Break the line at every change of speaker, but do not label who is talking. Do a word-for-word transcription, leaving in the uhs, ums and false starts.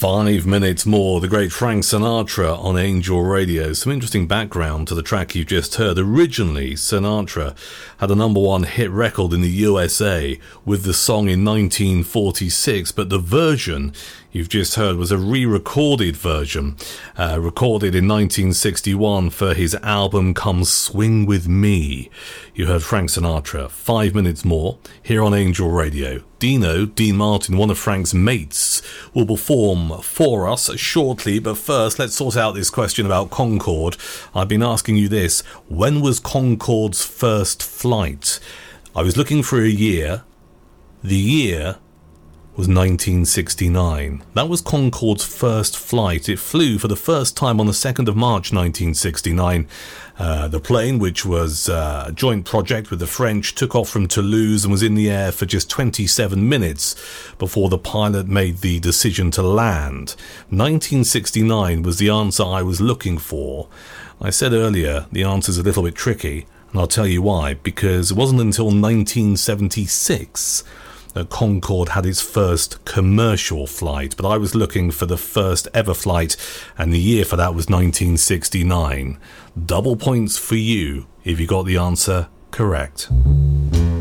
Five minutes more, the great Frank Sinatra on Angel Radio. Some interesting background to the track you just heard. Originally, Sinatra had a number one hit record in the U S A with the song in nineteen forty-six, but the version you've just heard was a re-recorded version, uh, recorded in nineteen sixty-one for his album Come Swing With Me. You heard Frank Sinatra, Five Minutes More, here on Angel Radio. Dino, Dean Martin, one of Frank's mates, will perform for us shortly, but first let's sort out this question about Concorde. I've been asking you this: when was Concorde's first flight? I was looking for a year. The year was nineteen sixty-nine. That was Concorde's first flight. It flew for the first time on the second of March nineteen sixty-nine. Uh, the plane, which was uh, a joint project with the French, took off from Toulouse and was in the air for just twenty-seven minutes before the pilot made the decision to land. nineteen sixty-nine was the answer I was looking for. I said earlier the answer's a little bit tricky, and I'll tell you why. Because it wasn't until nineteen seventy-six that Concorde had its first commercial flight, but I was looking for the first ever flight, and the year for that was nineteen sixty-nine. Double points for you if you got the answer correct.